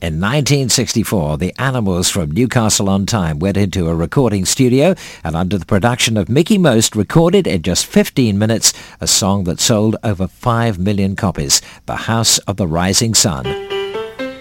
In 1964, the Animals from Newcastle-on-Tyne went into a recording studio and under the production of Mickey Most recorded in just 15 minutes a song that sold over 5 million copies, The House of the Rising Sun.